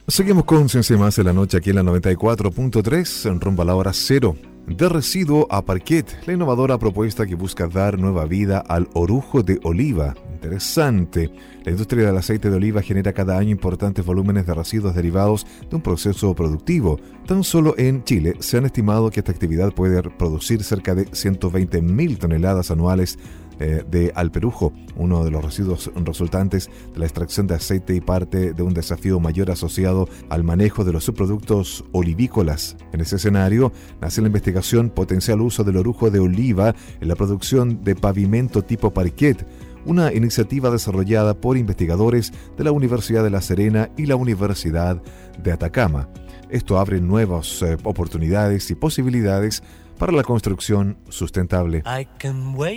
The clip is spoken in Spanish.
Seguimos con Ciencia y Más en la noche aquí en la 94.3 en rumbo a la hora cero. De residuo a parquet, la innovadora propuesta que busca dar nueva vida al orujo de oliva. Interesante. La industria del aceite de oliva genera cada año importantes volúmenes de residuos derivados de un proceso productivo. Tan solo en Chile se han estimado que esta actividad puede producir cerca de 120.000 toneladas anuales de alperujo, uno de los residuos resultantes de la extracción de aceite y parte de un desafío mayor asociado al manejo de los subproductos olivícolas. En ese escenario nace la investigación Potencial uso del orujo de oliva en la producción de pavimento tipo parquet, una iniciativa desarrollada por investigadores de la Universidad de La Serena y la Universidad de Atacama. Esto abre nuevas oportunidades y posibilidades para la construcción sustentable.